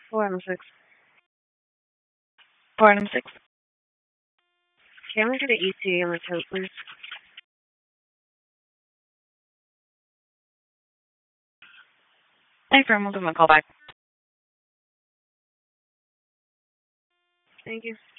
Four item six. 4 item 6. Okay, I'm gonna get an ETA on the tote, please. Hey, firm, we'll give him a call back. Thank you.